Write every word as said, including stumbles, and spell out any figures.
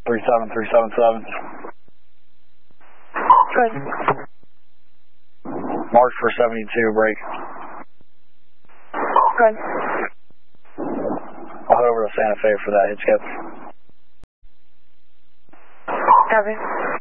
three seven three seven seven. Good. March for seventy-two, break. Good. I'll head over to Santa Fe for that hit skip. Copy.